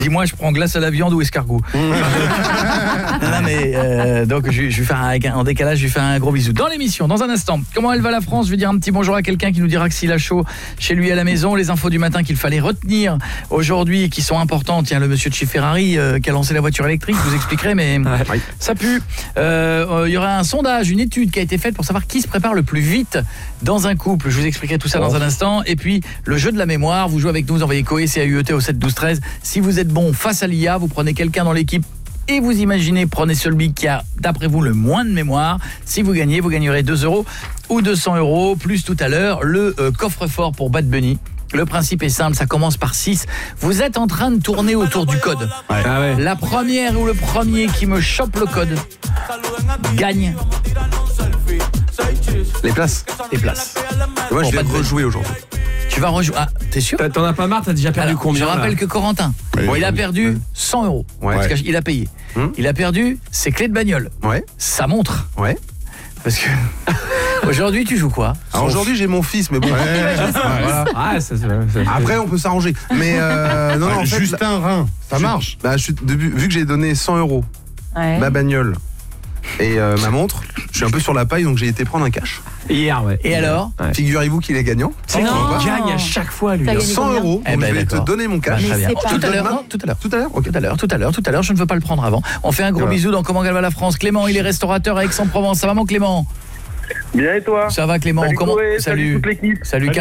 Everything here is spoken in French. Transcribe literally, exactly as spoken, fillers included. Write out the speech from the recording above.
Dis-moi, je prends glace à la viande ou escargot. Non, mais euh, donc je, je vais faire un, en décalage, je vais faire un gros bisou. Dans l'émission, dans un instant, comment elle va la France? Je vais dire un petit bonjour à quelqu'un qui nous dira que s'il a chaud chez lui à la maison, les infos du matin qu'il fallait retenir aujourd'hui, qui sont importantes. Tiens, le monsieur de chez Ferrari euh, qui a lancé la voiture électrique, je vous expliquerai, mais ouais. ça pue. Euh, euh, il y aura un sondage, une étude qui a été faite pour savoir qui se prépare le plus vite dans un couple. Je vous expliquerai tout ça oh. dans un instant. Et puis, le jeu de la mémoire, vous jouez avec nous, vous envoyez C O E, C A U E T au sept douze treize. Si vous êtes bon face à l'I A, vous prenez quelqu'un dans l'équipe et vous imaginez, prenez celui qui a, d'après vous, le moins de mémoire. Si vous gagnez, vous gagnerez deux euros ou deux cents euros, plus tout à l'heure, le euh, coffre-fort pour Bad Bunny. Le principe est simple, ça commence par six. Vous êtes en train de tourner autour du code. Ouais. Ah ouais. La première ou le premier qui me chope le code gagne les places. Les places. Et moi, bon, je vais rejouer aujourd'hui. Tu vas rejouer. Ah, t'es sûr? T'en as pas marre, t'as déjà perdu. Alors, combien? Je rappelle là que Corentin, ouais, bon, il a perdu ouais. cent euros. Ouais. Parce qu'il a payé. Hum. Il a perdu ses clés de bagnole. Ouais. Sa montre. Ouais. Parce que aujourd'hui, tu joues quoi? Alors aujourd'hui, j'ai mon fils, mais bon. Ouais. Voilà. Ah, ça, ça, ça, Après, on peut s'arranger. Mais euh, non, non, en fait, Justin Rhin, ça je, marche. Bah, je suis, vu, vu que j'ai donné cent euros, ouais. ma bagnole et euh, ma montre, je suis un peu sur la paille, donc j'ai été prendre un cash. Hier, ouais. Et alors ouais. Figurez-vous qu'il est gagnant. C'est qu'il gagne à chaque fois, lui. cent euros, donc eh ben, je vais te donner mon cash. Bah, tout à l'heure, tout à l'heure, tout à l'heure, okay. tout à l'heure, tout à l'heure, tout à l'heure. Je ne veux pas le prendre avant. On fait un gros voilà. bisou dans Comment elle va la France. Clément, il est restaurateur à Aix-en-Provence. Ça va, mon Clément? Bien et toi? Ça va, Clément? Salut, Comment... Chloé, salut, salut toute l'équipe. Salut.